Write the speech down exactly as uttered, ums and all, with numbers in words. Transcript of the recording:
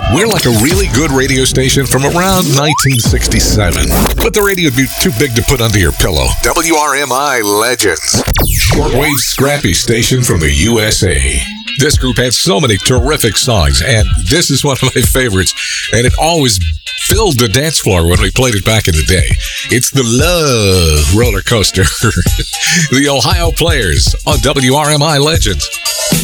We're like a really good radio station from around nineteen sixty-seven. But the radio would be too big to put under your pillow. W R M I Legends. Shortwave scrappy station from the U S A. This group had so many terrific songs, and this is one of my favorites, and it always filled the dance floor when we played it back in the day. It's the Love Roller Coaster. The Ohio Players on W R M I Legends.